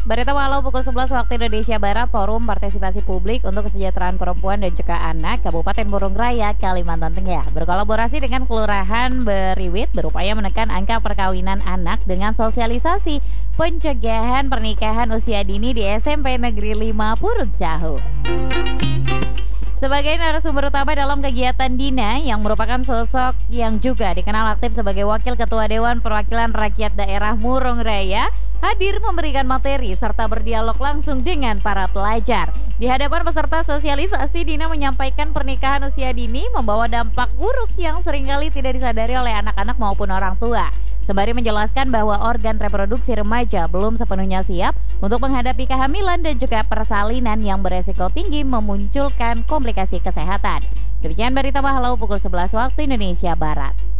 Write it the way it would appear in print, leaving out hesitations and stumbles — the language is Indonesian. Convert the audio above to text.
Berita Walau pukul 11 waktu Indonesia Barat, Forum Partisipasi Publik untuk Kesejahteraan Perempuan dan juga Anak Kabupaten Burung Raya, Kalimantan Tengah berkolaborasi dengan Kelurahan Beriwit berupaya menekan angka perkawinan anak dengan sosialisasi pencegahan pernikahan usia dini di SMP Negeri 5 Puruk Cahu. Sebagai narasumber utama dalam kegiatan Dina yang merupakan sosok yang juga dikenal aktif sebagai Wakil Ketua Dewan Perwakilan Rakyat Daerah Murung Raya, hadir memberikan materi serta berdialog langsung dengan para pelajar. Di hadapan peserta sosialisasi, Dina menyampaikan pernikahan usia dini membawa dampak buruk yang seringkali tidak disadari oleh anak-anak maupun orang tua. Sembari menjelaskan bahwa organ reproduksi remaja belum sepenuhnya siap untuk menghadapi kehamilan dan juga persalinan yang beresiko tinggi memunculkan komplikasi kesehatan. Demikian berita Walau pukul 11 waktu Indonesia Barat.